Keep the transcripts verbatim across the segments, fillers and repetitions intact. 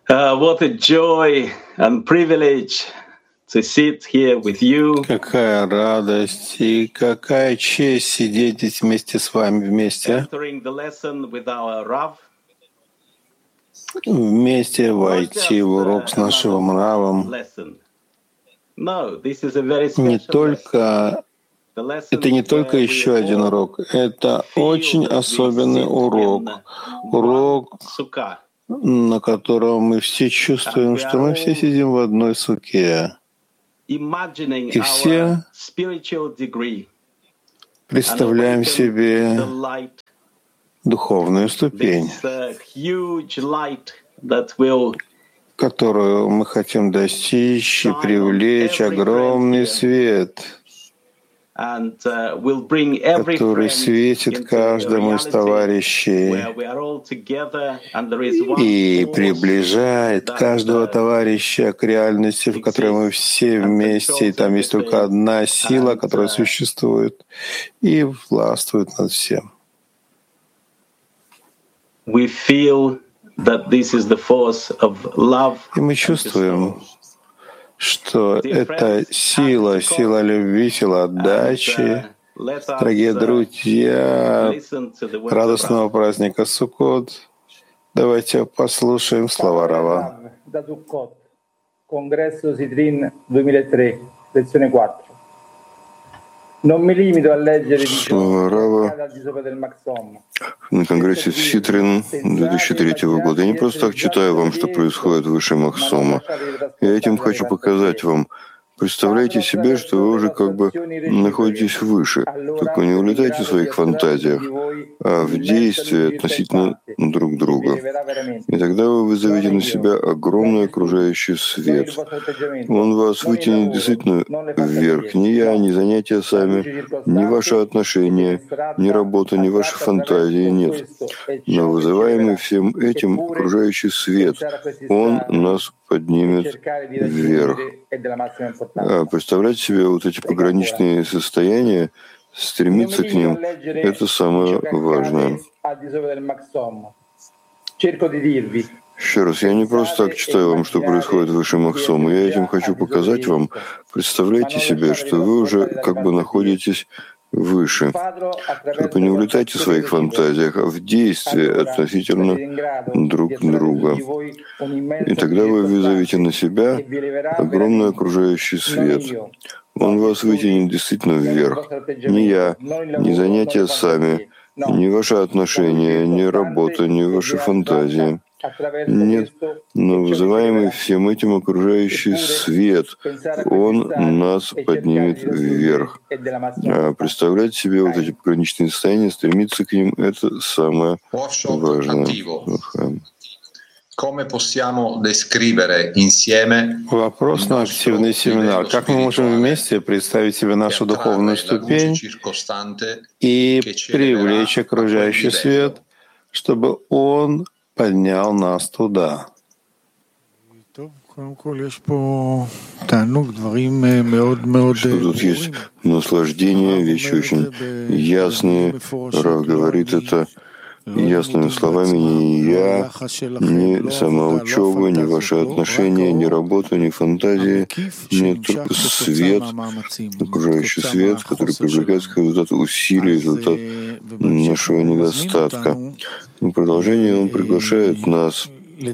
Uh, what a joy and privilege to sit here with you. Какая радость и какая честь сидеть здесь вместе с вами вместе, Entering the lesson with our Rav. вместе Not войти just в урок uh, с нашим another Равом. lesson. No, this is a very Не special lesson. только The это lesson не только where еще we один all урок, это feel очень that we особенный sit in урок, one урок, sukkah, на котором мы все and чувствуем, we что are мы все all сидим в одной суке, imagining и our все spiritual degree and представляем awaken the себе light, духовную ступень, this uh, huge light that will которую мы хотим достичь и shine on привлечь every friend огромный here свет, and uh, will bring every который friend светит into a каждому из reality товарищей where we are all together and there is one и force приближает that каждого uh, товарища к реальности, в которой мы exists все and вместе, и controls там есть только everything, одна сила, and которая uh, существует и властвует над всем. we feel that this is the force of love И мы and чувствуем, bestowal. что Dear это friends, сила, act сила accordingly любви, сила and отдачи. uh, let Дорогие us uh, друзья, listen to the words of радостного Rav. праздника Суккот. Давайте послушаем слова Parole Рава. Rav da Sukkot, Congresso Sidrin duemilatré, lezione quattro. Non mi limito a leggere di ciò Слова che Рава accade al di сopra del Максом. на конгрессе в Ситрин две тысячи третьего года. Я не просто так читаю вам, что происходит выше Махсома. Я этим хочу показать вам. Представляйте себе, что вы уже как бы находитесь выше. Только не улетайте в своих фантазиях, а в действии относительно друг друга. И тогда вы вызовете на себя огромный окружающий свет. Он вас вытянет действительно вверх. Ни я, ни занятия сами, ни ваши отношения, ни работа, ни ваши фантазии нет. Но вызываемый всем этим окружающий свет, он нас поднимет вверх. А представлять себе вот эти пограничные состояния, стремиться к ним, это самое важное. Еще раз, я не просто так читаю вам, что происходит выше Махсома. Я этим хочу показать вам. Представляйте себе, что вы уже как бы находитесь выше. Только не улетайте в своих фантазиях, а в действии относительно друг друга. И тогда вы вызовете на себя огромный окружающий свет. Он вас вытянет действительно вверх. Ни я, ни занятия сами, ни ваши отношения, ни работа, ни ваши фантазии. Нет, но вызываемый всем этим окружающий свет, он нас поднимет вверх. А представлять себе вот эти пограничные состояния, стремиться к ним — это самое важное. Вопрос на активный семинар. Как мы можем вместе представить себе нашу духовную ступень и привлечь окружающий свет, чтобы он поднял нас туда? Что тут есть наслаждение, вещи очень ясные. Рав говорит это ясными словами: ни я, ни самоучеба, ни ваши отношения, ни работа, ни фантазии, нет, только свет, окружающий свет, который привлекается как результат усилий, результат нашего недостатка. В продолжении он приглашает нас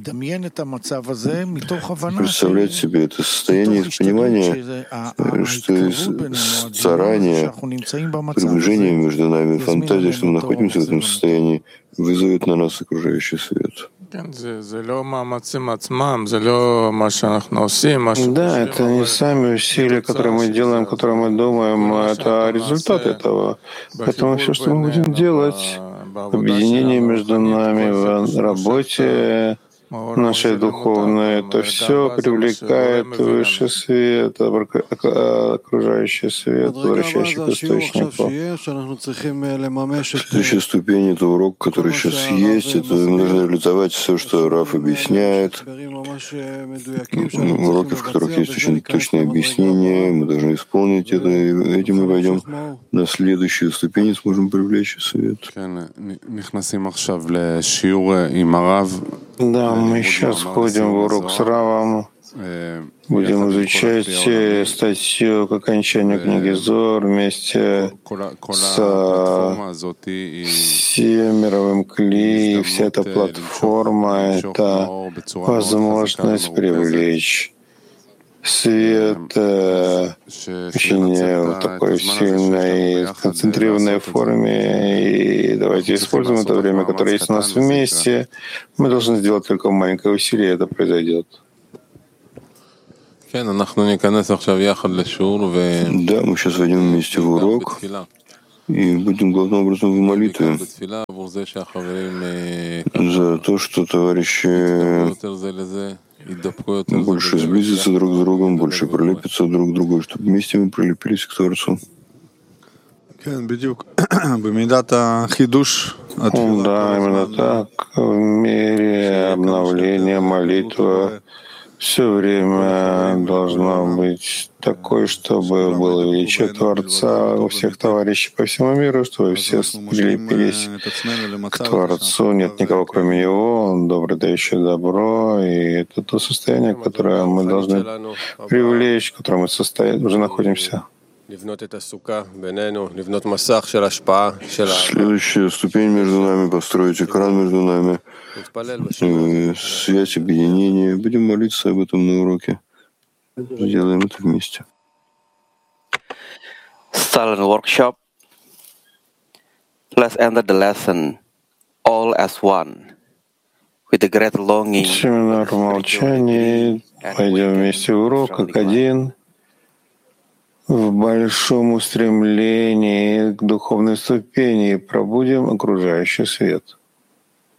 представлять себе это состояние из понимания, что из старания, приближения между нами, фантазии, что мы находимся в этом состоянии, вызовет на нас окружающий свет. Да, это не сами усилия, которые мы делаем, которые мы думаем, это результат этого. Поэтому все, что мы будем делать, объединение между нами в работе нашей духовной, это все привлекает высший свет, окружающий свет, возвращающий к источнику. Следующая ступень — это урок, который сейчас есть. Это мы должны реализовать все, что Рав объясняет. Уроки, в которых есть очень точные объяснения. Мы должны исполнить это, и этим мы пойдем на следующую ступень и сможем привлечь свет. Да, мы сейчас входим в урок с Равом. Будем изучать статью к окончанию книги Зор вместе с всем мировым Кли. Вся эта платформа — это возможность привлечь свет очень в такой сильной, концентрированной форме. И давайте используем это время, которое есть у нас вместе. Мы должны сделать только маленькое усилие, и это произойдет. Да, мы сейчас войдем вместе в урок и будем главным образом в молитве за то, что товарищи больше сблизятся друг с другом, больше прилепятся друг к другу, чтобы вместе мы прилепились к Творцу. Да, именно так. В мире обновления молитва все время должна быть такой, чтобы было величие Творца у всех товарищей по всему миру, чтобы все прилепились к Творцу. Нет никого, кроме Него. Он добрый, дающий добро. И это то состояние, которое мы должны привлечь, в котором мы состоим, уже находимся. Следующая ступень между нами, построить экран между нами, связь, объединение. Будем молиться об этом на уроке. Сделаем это вместе. Silent workshop. Let's enter the lesson all as one. With a great longing. Семинар в молчании. Пойдем вместе в урок, как один. В большом устремлении к духовной ступени пробудем окружающий свет.